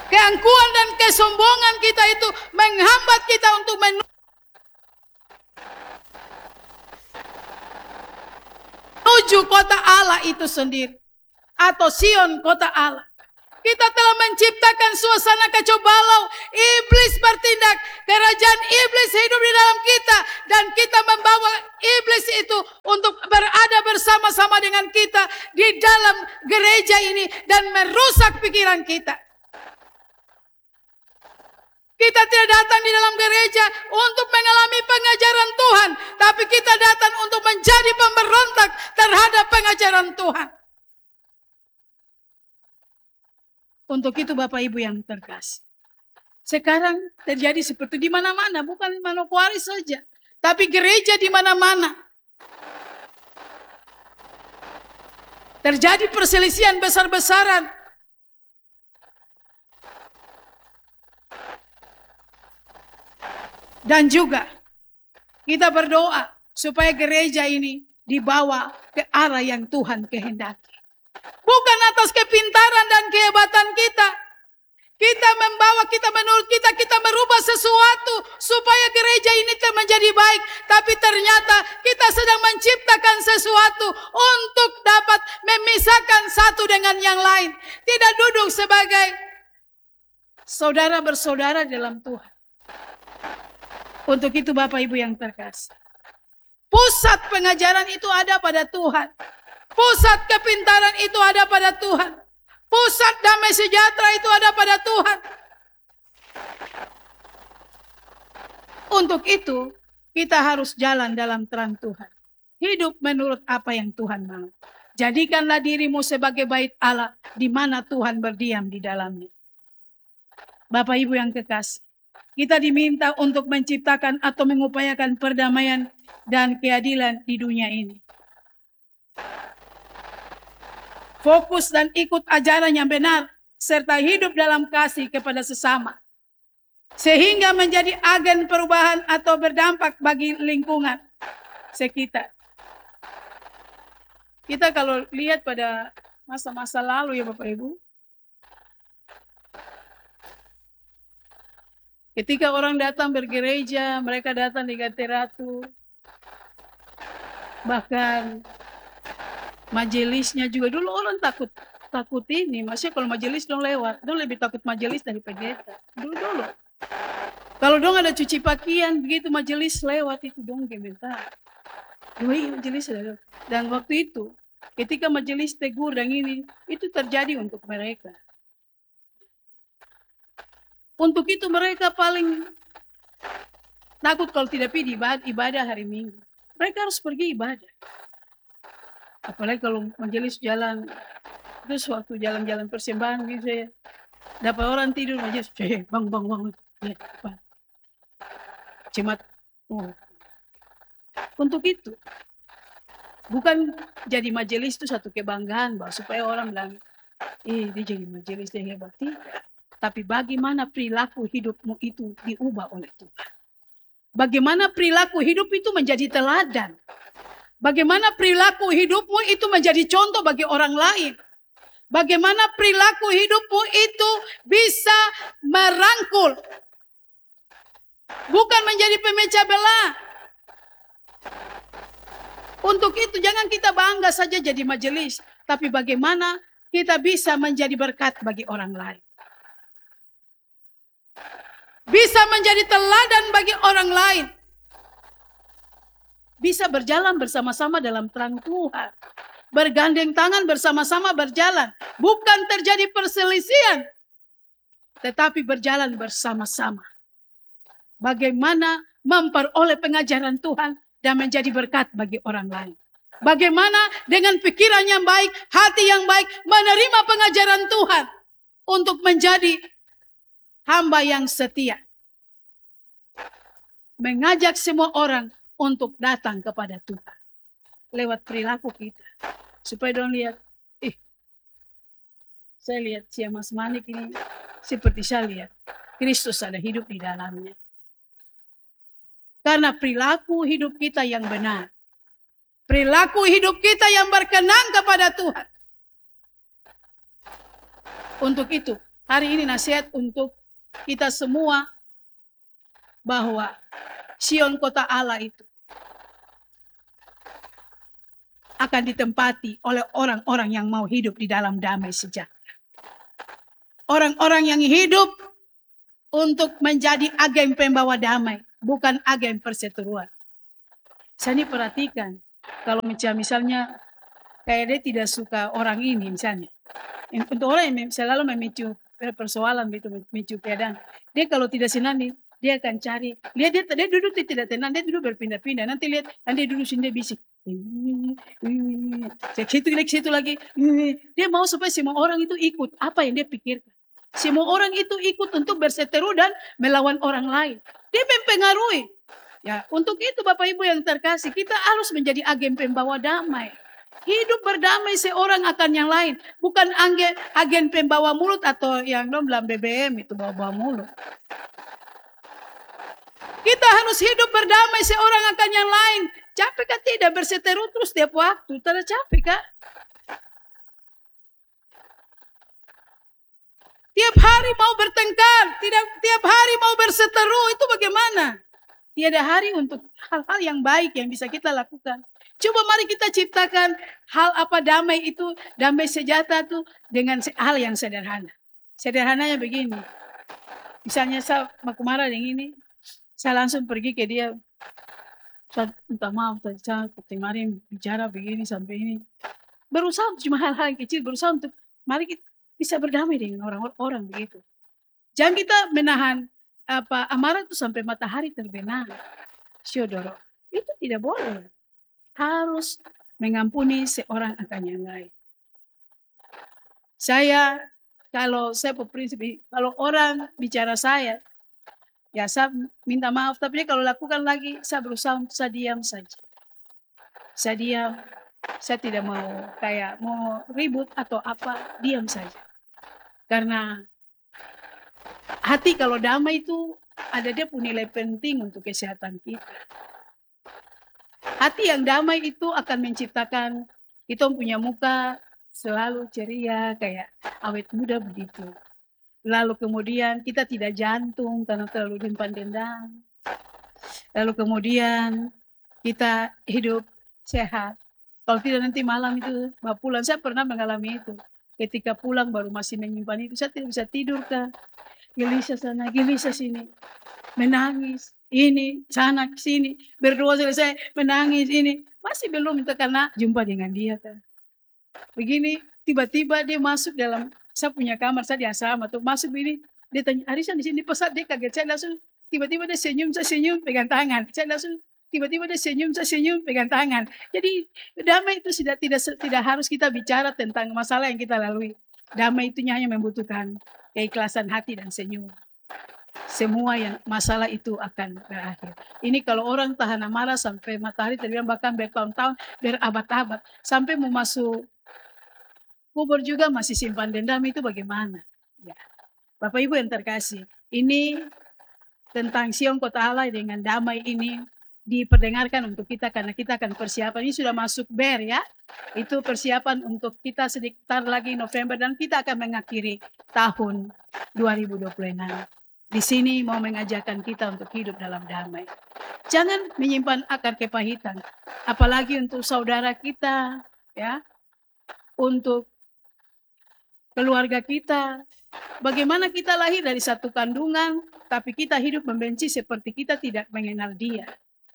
Keangkuhan dan kesombongan kita itu menghambat kita untuk menuju kota Allah itu sendiri. Atau Sion, kota Allah. Kita telah menciptakan suasana kacau balau. Iblis bertindak. Kerajaan iblis hidup di dalam kita. Dan kita membawa iblis itu untuk berada bersama-sama dengan kita di dalam gereja ini. Dan merusak pikiran kita. Kita tidak datang di dalam gereja untuk mengalami pengajaran Tuhan. Tapi kita datang untuk menjadi pemberontak terhadap pengajaran Tuhan. Untuk itu Bapak Ibu yang terkasih. Sekarang terjadi seperti di mana-mana. Bukan Manokwari saja. Tapi gereja di mana-mana. Terjadi perselisihan besar-besaran. Dan juga kita berdoa supaya gereja ini dibawa ke arah yang Tuhan kehendaki. Bukan atas kepintaran dan kehebatan kita. Kita membawa, kita menurut kita merubah sesuatu supaya gereja ini menjadi baik. Tapi ternyata kita sedang menciptakan sesuatu untuk dapat memisahkan satu dengan yang lain. Tidak duduk sebagai saudara bersaudara dalam Tuhan. Untuk itu Bapak Ibu yang terkasih. Pusat pengajaran itu ada pada Tuhan. Pusat kepintaran itu ada pada Tuhan. Pusat damai sejahtera itu ada pada Tuhan. Untuk itu, kita harus jalan dalam terang Tuhan. Hidup menurut apa yang Tuhan mau. Jadikanlah dirimu sebagai bait Allah di mana Tuhan berdiam di dalamnya. Bapak Ibu yang kekasih, kita diminta untuk menciptakan atau mengupayakan perdamaian dan keadilan di dunia ini. Fokus dan ikut ajaran yang benar, serta hidup dalam kasih kepada sesama. Sehingga menjadi agen perubahan atau berdampak bagi lingkungan sekitar. Kita kalau lihat pada masa-masa lalu ya Bapak Ibu. Ketika orang datang bergereja, mereka datang di Gateratu. Bahkan majelisnya juga dulu orang takut ini. Maksudnya kalau majelis dong lewat, dong lebih takut majelis dari pendeta. Dulu. Kalau dong ada cuci pakaian, begitu majelis lewat itu dong gemetar. Majelis lewat. Dan waktu itu, ketika majelis tegur dan ini, itu terjadi untuk mereka. Untuk itu mereka paling takut kalau tidak pergi ibadah hari Minggu. Mereka harus pergi ibadah. Apalagi kalau majelis jalan, terus waktu jalan-jalan persembahan gitu ya, dapat orang tidur majelis, bang, ya, cemat. Oh. Untuk itu, bukan jadi majelis itu satu kebanggaan, bahwa supaya orang bilang, dia jadi majelis yang hebat. Tapi bagaimana perilaku hidupmu itu diubah oleh Tuhan. Bagaimana perilaku hidup itu menjadi teladan. Bagaimana perilaku hidupmu itu menjadi contoh bagi orang lain. Bagaimana perilaku hidupmu itu bisa merangkul. Bukan menjadi pemecah belah. Untuk itu jangan kita bangga saja jadi majelis. Tapi bagaimana kita bisa menjadi berkat bagi orang lain. Bisa menjadi teladan bagi orang lain. Bisa berjalan bersama-sama dalam terang Tuhan. Bergandeng tangan bersama-sama berjalan. Bukan terjadi perselisihan. Tetapi berjalan bersama-sama. Bagaimana memperoleh pengajaran Tuhan dan menjadi berkat bagi orang lain. Bagaimana dengan pikiran yang baik, hati yang baik, menerima pengajaran Tuhan. Untuk menjadi hamba yang setia. Mengajak semua orang untuk datang kepada Tuhan. Lewat perilaku kita. Supaya dong lihat, saya lihat si Mas Manik ini seperti saya lihat. Kristus ada hidup di dalamnya. Karena perilaku hidup kita yang benar. Perilaku hidup kita yang berkenan kepada Tuhan. Untuk itu, Hari ini nasihat untuk kita semua bahwa Sion kota Allah itu akan ditempati oleh orang-orang yang mau hidup di dalam damai sejahtera. Orang-orang yang hidup untuk menjadi agen pembawa damai, bukan agen perseteruan. Saya ini perhatikan, kalau misalnya kayak dia tidak suka orang ini misalnya. Untuk orang yang selalu memicu persoalan, memicu keadaan. Dia kalau tidak senang nih, dia akan cari. Lihat dia duduk dia tidak tenang, dia duduk berpindah-pindah. Nanti lihat, dia duduk sini dia bisik. Situ lagi. Dia mau supaya semua orang itu ikut apa yang dia pikirkan. Semua orang itu ikut untuk berseteru dan melawan orang lain. Dia mempengaruhi. Ya, untuk itu Bapak Ibu yang terkasih, kita harus menjadi agen pembawa damai. Hidup berdamai seorang akan yang lain. Bukan agen pembawa mulut atau yang dalam BBM itu bawa mulut. Kita harus hidup berdamai seorang akan yang lain. Capek kan tidak berseteru terus tiap waktu? Tidak capek kan? Tiap hari mau bertengkar, tiap hari mau berseteru, itu bagaimana? Tiada hari untuk hal-hal yang baik yang bisa kita lakukan. Coba mari kita ciptakan hal apa damai itu, damai sejahtera itu dengan hal yang sederhana. Sederhananya begini. Misalnya saya mau marah dengan ini, saya langsung pergi ke dia. Saya minta maaf, saya kemarin bicara begini sampai ini. Berusaha cuma hal-hal yang kecil, berusaha untuk mari kita bisa berdamai dengan orang-orang begitu. Jangan kita menahan amarah itu sampai matahari terbenam. Saudara, itu tidak boleh. Harus mengampuni seorang akan yang lain. Kalau saya berprinsip, kalau orang bicara saya, ya saya minta maaf. Tapi kalau lakukan lagi, saya berusaha untuk saya diam saja. Saya diam. Saya tidak mau ribut atau apa, diam saja. Karena hati kalau damai itu ada dia punya nilai penting untuk kesehatan kita. Hati yang damai itu akan menciptakan kita punya muka selalu ceria kayak awet muda begitu. Lalu kemudian kita tidak jantung karena terlalu simpan dendam. Lalu kemudian kita hidup sehat. Kalau tidak nanti malam itu pulang. Saya pernah mengalami itu. Ketika pulang baru masih menyimpan itu. Saya tidak bisa tidur kan. Gelisah sana, gelisah sini. Menangis. Ini, sana, sini. Berdoa selesai, menangis ini. Masih belum itu karena jumpa dengan dia kan. Begini, tiba-tiba dia masuk dalam, saya punya kamar, saya di asrama tuh. Masuk ini, dia tanya, Arisan di sini pesat, dia kaget. Saya langsung, tiba-tiba dia senyum, saya senyum, pegang tangan. Saya langsung, tiba-tiba dia senyum, saya senyum, pegang tangan. Jadi damai itu tidak harus kita bicara tentang masalah yang kita lalui. Damai itu hanya membutuhkan keikhlasan hati dan senyum. Semua yang masalah itu akan berakhir. Ini kalau orang tahan amarah sampai matahari terbenam bahkan bertahun-tahun, berabad-abad, sampai mau masuk kubur juga masih simpan dendam itu bagaimana? Ya. Bapak Ibu yang terkasih, ini tentang Sion kota Allah dengan damai ini diperdengarkan untuk kita karena kita akan persiapan. Ini sudah masuk ber ya. Itu persiapan untuk kita sekitar lagi November dan kita akan mengakhiri tahun 2026. Di sini mau mengajarkan kita untuk hidup dalam damai. Jangan menyimpan akar kepahitan. Apalagi untuk saudara kita, ya. Untuk keluarga kita. Bagaimana kita lahir dari satu kandungan, tapi kita hidup membenci seperti kita tidak mengenal dia.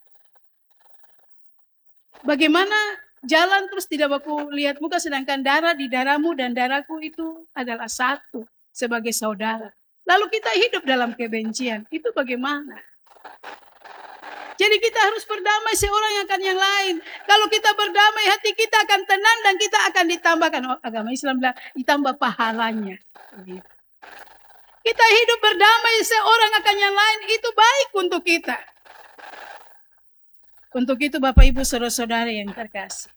Bagaimana jalan terus tidak baku lihat muka sedangkan darah di darahmu dan darahku itu adalah satu sebagai saudara. Lalu kita hidup dalam kebencian. Itu bagaimana? Jadi kita harus berdamai seorang yang akan yang lain. Kalau kita berdamai, hati kita akan tenang dan kita akan ditambahkan. Agama Islam bilang ditambah pahalanya. Kita hidup berdamai seorang akan yang lain. Itu baik untuk kita. Untuk itu Bapak Ibu saudara-saudara yang terkasih.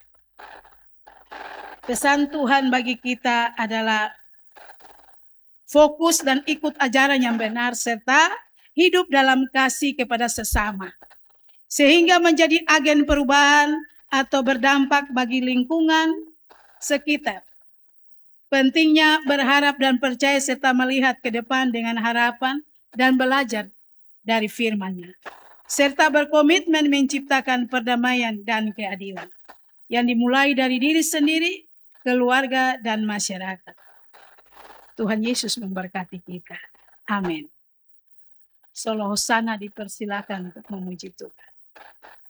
Pesan Tuhan bagi kita adalah fokus dan ikut ajaran yang benar serta hidup dalam kasih kepada sesama. Sehingga menjadi agen perubahan atau berdampak bagi lingkungan sekitar. Pentingnya berharap dan percaya serta melihat ke depan dengan harapan dan belajar dari firman-Nya. Serta berkomitmen menciptakan perdamaian dan keadilan yang dimulai dari diri sendiri, keluarga, dan masyarakat. Tuhan Yesus memberkati kita. Amin. Solo Hosana dipersilakan untuk memuji Tuhan.